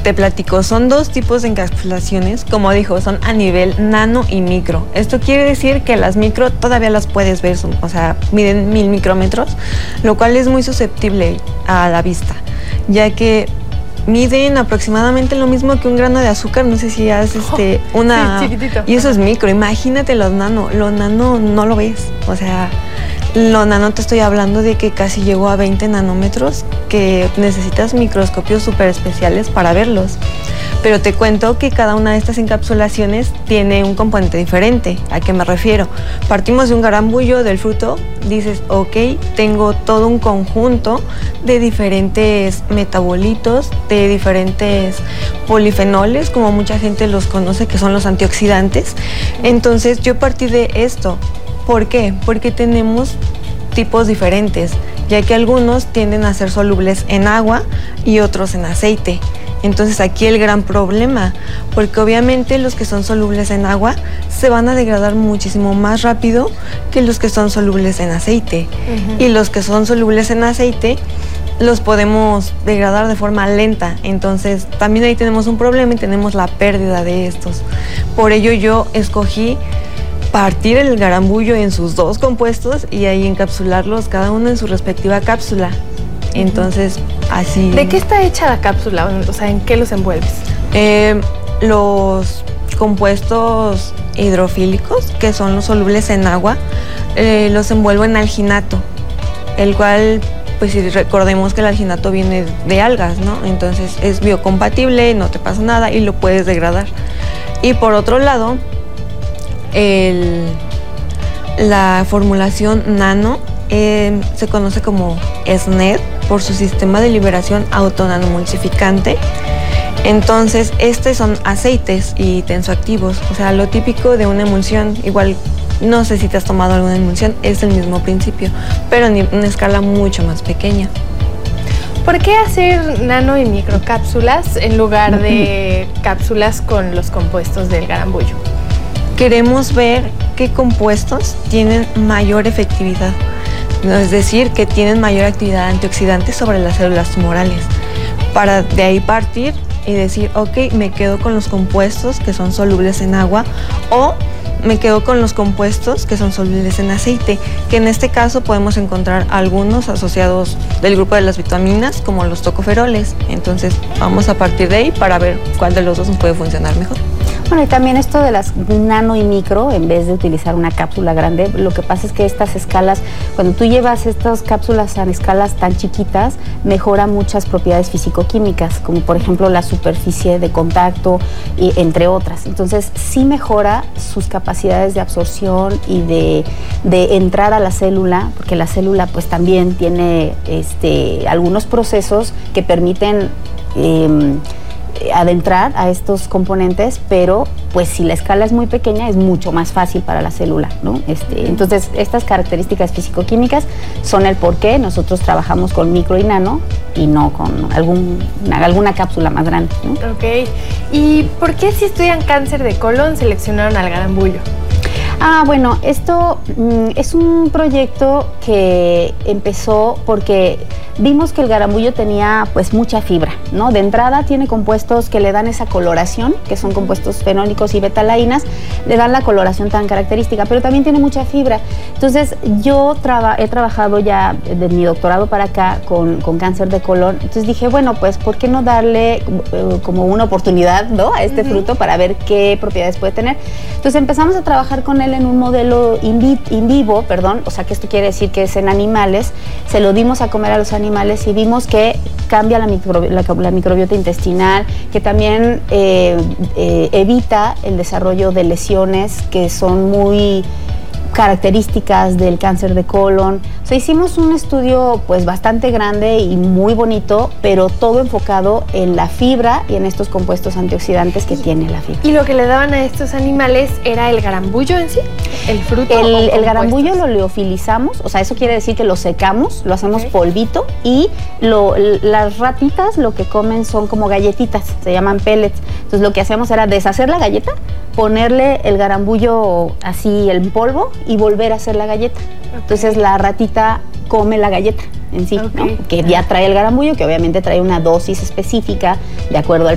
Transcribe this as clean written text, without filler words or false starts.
te platico, son dos tipos de encapsulaciones, como dijo, son a nivel nano y micro. Esto quiere decir que las micro todavía las puedes ver, o sea, miden 1000 micrómetros, lo cual es muy susceptible a la vista, ya que miden aproximadamente lo mismo que un grano de azúcar, no sé si has una... Sí, chiquitito. Y eso es micro, imagínate lo nano no lo ves, o sea... Lo nano te estoy hablando de que casi llegó a 20 nanómetros, que necesitas microscopios súper especiales para verlos. Pero te cuento que cada una de estas encapsulaciones tiene un componente diferente. ¿A qué me refiero? Partimos de un garambullo del fruto, dices, ok, tengo todo un conjunto de diferentes metabolitos, de diferentes polifenoles, como mucha gente los conoce, que son los antioxidantes. Entonces yo partí de esto. ¿Por qué? Porque tenemos tipos diferentes, ya que algunos tienden a ser solubles en agua y otros en aceite. Entonces aquí el gran problema, porque obviamente los que son solubles en agua se van a degradar muchísimo más rápido que los que son solubles en aceite. Y los que son solubles en aceite los podemos degradar de forma lenta. Entonces también ahí tenemos un problema y tenemos la pérdida de estos. Por ello yo escogí partir el garambullo en sus dos compuestos y ahí encapsularlos cada uno en su respectiva cápsula. Entonces, así... ¿De qué está hecha la cápsula? O sea, ¿en qué los envuelves? Los compuestos hidrofílicos, que son los solubles en agua, los envuelvo en alginato, el cual, pues si recordemos que el alginato viene de algas, ¿no? Entonces es biocompatible, no te pasa nada y lo puedes degradar. Y por otro lado, la formulación nano se conoce como SNED por su sistema de liberación autonanomulsificante. Entonces, estos son aceites y tensoactivos, o sea, lo típico de una emulsión. Igual, no sé si te has tomado alguna emulsión, es el mismo principio, pero en una escala mucho más pequeña. ¿Por qué hacer nano y microcápsulas en lugar de cápsulas con los compuestos del garambullo? Queremos ver qué compuestos tienen mayor efectividad, es decir, que tienen mayor actividad antioxidante sobre las células tumorales, para de ahí partir y decir, ok, me quedo con los compuestos que son solubles en agua o me quedo con los compuestos que son solubles en aceite, que en este caso podemos encontrar algunos asociados del grupo de las vitaminas, como los tocoferoles. Entonces vamos a partir de ahí para ver cuál de los dos nos puede funcionar mejor. Bueno, y también esto de las nano y micro, en vez de utilizar una cápsula grande, lo que pasa es que estas escalas, cuando tú llevas estas cápsulas a escalas tan chiquitas, mejora muchas propiedades físico-químicas, como por ejemplo la superficie de contacto, y entre otras. Entonces, sí mejora sus capacidades de absorción y de entrar a la célula, porque la célula pues también tiene algunos procesos que permiten adentrar a estos componentes, pero pues si la escala es muy pequeña es mucho más fácil para la célula, ¿no? Entonces estas características físico-químicas son el por qué nosotros trabajamos con micro y nano y no con alguna cápsula más grande, ¿no? Ok. ¿Y por qué si estudian cáncer de colon seleccionaron al garambullo? Bueno, esto es un proyecto que empezó porque vimos que el garambullo tenía pues mucha fibra, ¿no? De entrada tiene compuestos que le dan esa coloración, que son compuestos fenólicos y betalainas, le dan la coloración tan característica, pero también tiene mucha fibra. Entonces yo he trabajado ya de mi doctorado para acá con cáncer de colon, entonces dije, bueno, pues ¿por qué no darle como una oportunidad, ¿no? A este fruto para ver qué propiedades puede tener? Entonces empezamos a trabajar con él en un modelo in vivo, o sea que esto quiere decir que es en animales, se lo dimos a comer a los animales y vimos que cambia la microbiota intestinal, que también evita el desarrollo de lesiones que son muy características del cáncer de colon. O sea, hicimos un estudio pues bastante grande y muy bonito, pero todo enfocado en la fibra y en estos compuestos antioxidantes que tiene la fibra. ¿Y lo que le daban a estos animales era el garambullo en sí? ¿El fruto? El garambullo lo leofilizamos, o sea, eso quiere decir que lo secamos, lo hacemos polvito y las ratitas lo que comen son como galletitas, se llaman pellets. Entonces lo que hacemos era deshacer la galleta, ponerle el garambullo así en polvo y volver a hacer la galleta. Entonces la ratita come la galleta en sí, ¿no? Que ya trae el garambullo, que obviamente trae una dosis específica de acuerdo al